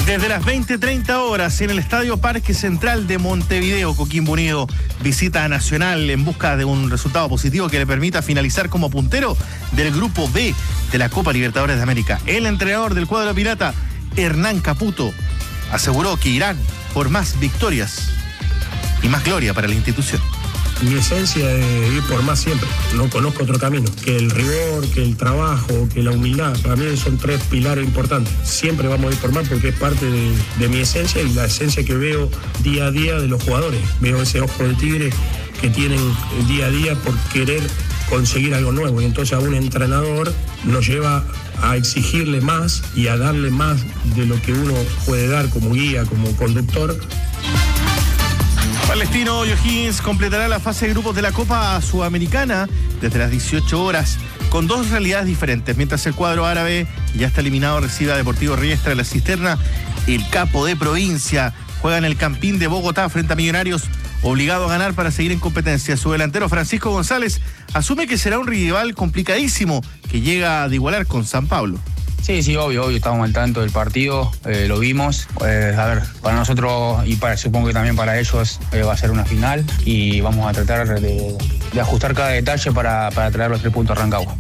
Desde las 20:30 horas en el Estadio Parque Central de Montevideo, Coquimbo Unido visita a Nacional en busca de un resultado positivo que le permita finalizar como puntero del Grupo B de la Copa Libertadores de América. El entrenador del cuadro pirata, Hernán Caputo, aseguró que irán por más victorias y más gloria para la institución. Mi esencia es ir por más siempre. No conozco otro camino. Que el rigor, que el trabajo, que la humildad. Para mí son tres pilares importantes. Siempre vamos a ir por más porque es parte de mi esencia y la esencia que veo día a día de los jugadores. Veo ese ojo de tigre que tienen día a día por querer conseguir algo nuevo. Y entonces a un entrenador nos lleva a exigirle más y a darle más de lo que uno puede dar como guía, como conductor. Palestino O'Higgins completará la fase de grupos de la Copa Sudamericana desde las 18 horas con dos realidades diferentes. Mientras el cuadro árabe, ya está eliminado, recibe a Deportivo Riestra de la Cisterna, el capo de provincia juega en el Campín de Bogotá frente a Millonarios, obligado a ganar para seguir en competencia. Su delantero Francisco González asume que será un rival complicadísimo que llega a igualar con San Pablo. Sí, obvio, estamos al tanto del partido, lo vimos. A ver, para nosotros y supongo que también para ellos va a ser una final y vamos a tratar de ajustar cada detalle para traer los 3 puntos a Rancagua.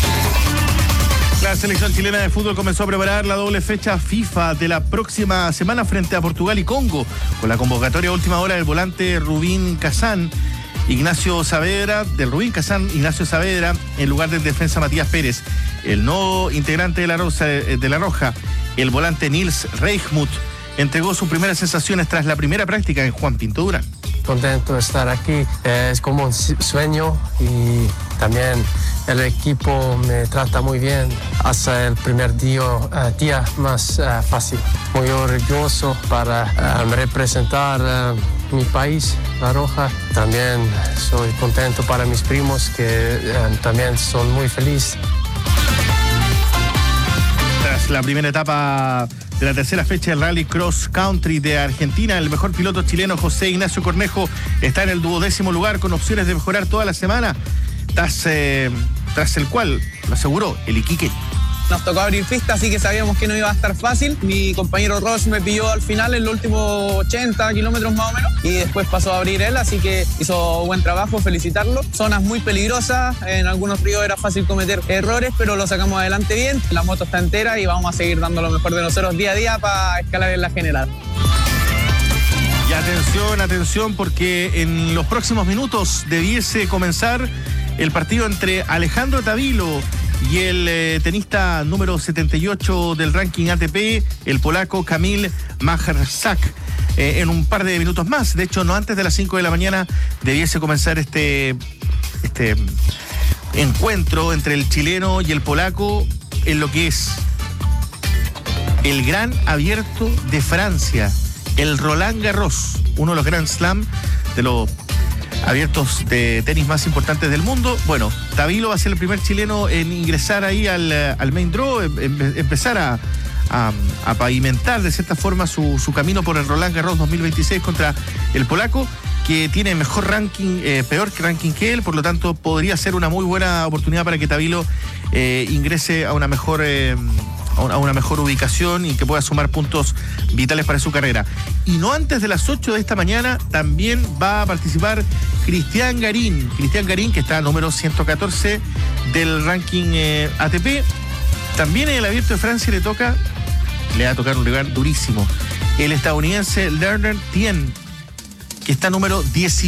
La selección chilena de fútbol comenzó a preparar la doble fecha FIFA de la próxima semana frente a Portugal y Congo, con la convocatoria a última hora del volante Rubín Kazán, Ignacio Saavedra, en lugar del defensa Matías Pérez. El nuevo integrante de la Roja, el volante Nils Reichmuth, entregó sus primeras sensaciones tras la primera práctica en Juan Pinto Durán. Contento de estar aquí, es como un sueño y también el equipo me trata muy bien. Hasta el primer día más fácil. Muy orgulloso para representar mi país, La Roja. También soy contento para mis primos que también son muy felices. Tras la primera etapa de la tercera fecha del Rally Cross Country de Argentina, el mejor piloto chileno José Ignacio Cornejo está en el 12º lugar con opciones de mejorar toda la semana, tras el cual lo aseguró el Iquique. Nos tocó abrir pista, así que sabíamos que no iba a estar fácil. Mi compañero Ross me pilló al final en los últimos 80 kilómetros más o menos y después pasó a abrir él, así que hizo buen trabajo, felicitarlo. Zonas muy peligrosas, en algunos ríos era fácil cometer errores, pero lo sacamos adelante bien. La moto está entera y vamos a seguir dando lo mejor de nosotros día a día para escalar en la general. Y atención, porque en los próximos minutos debiese comenzar el partido entre Alejandro Tavilo y el tenista número 78 del ranking ATP, el polaco Kamil Majrzak, en un par de minutos más. De hecho, no antes de las 5 de la mañana debiese comenzar este encuentro entre el chileno y el polaco en lo que es el Gran Abierto de Francia, el Roland Garros, uno de los Grand Slam de los abiertos de tenis más importantes del mundo. Bueno, Tavilo va a ser el primer chileno en ingresar ahí al main draw, empezar a pavimentar de cierta forma su camino por el Roland Garros 2026 contra el polaco, que tiene mejor ranking, peor ranking que él, por lo tanto podría ser una muy buena oportunidad para que Tavilo ingrese a una mejor ubicación y que pueda sumar puntos vitales para su carrera. Y no antes de las 8 de esta mañana también va a participar Cristian Garín, que está número 114 del ranking ATP. También en el Abierto de Francia le va a tocar un rival durísimo, el estadounidense Lerner Tien, que está número 18.